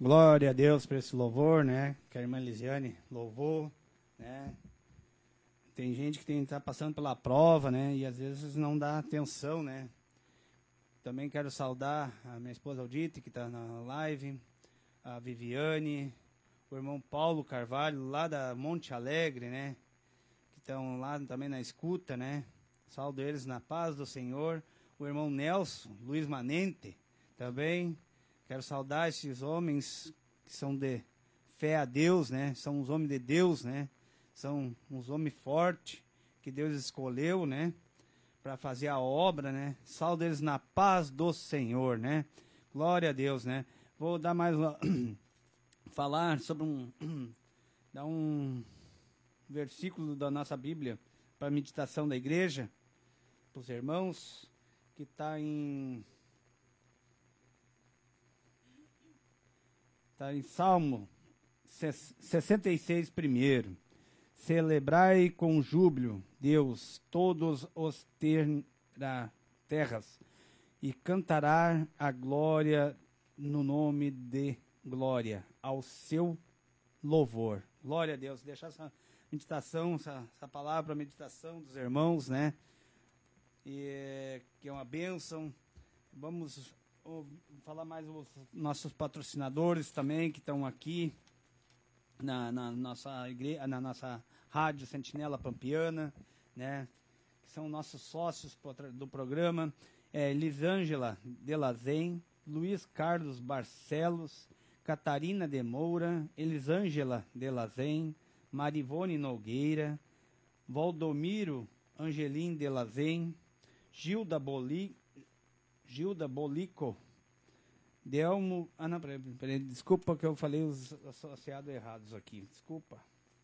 Glória a Deus por esse louvor, né? Que a irmã Lisiane louvou, né? Tem gente que está passando pela prova, né? E às vezes não dá atenção, né? Também quero saudar a minha esposa Aldite, que está na live, a Viviane, o irmão Paulo Carvalho, lá da Monte Alegre, né? Que estão lá também na escuta, né? Saúdo eles na paz do Senhor. O irmão Nelson, Luiz Manente, também. Quero saudar esses homens que são de fé a Deus, né? São os homens de Deus, né? São uns homens fortes que Deus escolheu, né? Para fazer a obra, né? Saúdo eles na paz do Senhor, né? Glória a Deus, né? Vou dar mais uma... falar sobre dar um versículo da nossa Bíblia para a meditação da igreja, para os irmãos, que está em Salmo 66 primeiro. Celebrai com júbilo, Deus, todos os terras, e cantará a glória no nome de glória, ao seu louvor. Glória a Deus. Deixar essa meditação, essa palavra, a meditação dos irmãos, né? E que é uma bênção. Vamos falar mais os nossos patrocinadores também, que estão aqui na nossa igreja, na nossa rádio Sentinela Pampiana, né? Que são nossos sócios do programa. Elisângela de Lazen, Luiz Carlos Barcelos, Catarina de Moura, Elisângela de Lazen, Marivone Nogueira, Valdomiro Angelim de Lazen, Gilda Bolico, Delmo... Ah, não, peraí, desculpa que eu falei os associados errados aqui, desculpa.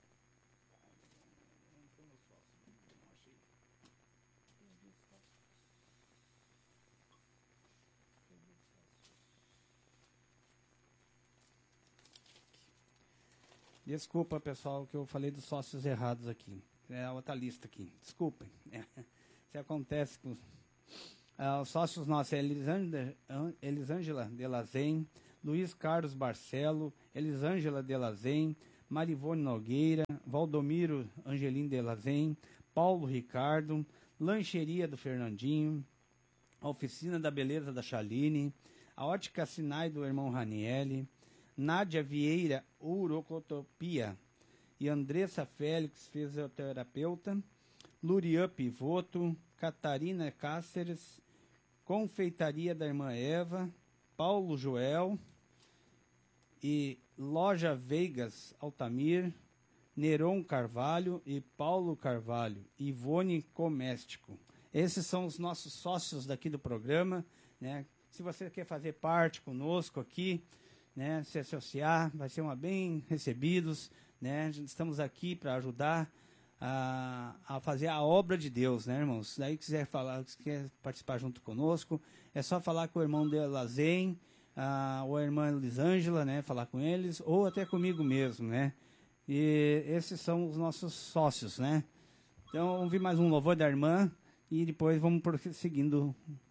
Desculpa, pessoal, que eu falei dos sócios errados aqui. É a outra lista aqui. Desculpem. Isso acontece com... os sócios nossos é Elisângela de Lazen, Luiz Carlos Barcelo, Elisângela de Lazen, Marivone Nogueira, Valdomiro Angelim de Lazen, Paulo Ricardo, Lancheria do Fernandinho, a Oficina da Beleza da Chaline, a Ótica Sinai do irmão Raniele, Nádia Vieira Urocotopia e Andressa Félix, fisioterapeuta, Lurian Pivoto, Catarina Cáceres, Confeitaria da Irmã Eva, Paulo Joel e Loja Veigas Altamir, Neron Carvalho e Paulo Carvalho, Ivone Coméstico. Esses são os nossos sócios daqui do programa, né? Se você quer fazer parte conosco aqui, né, se associar, vai ser bem recebidos, né? Estamos aqui para ajudar a fazer a obra de Deus, né, irmãos? Daí quiser falar, se quer participar junto conosco, é só falar com o irmão de Lazen, ou a irmã Elisângela, né, falar com eles, ou até comigo mesmo, né? E esses são os nossos sócios, né? Então, vamos ouvir mais um louvor da irmã e depois vamos prosseguindo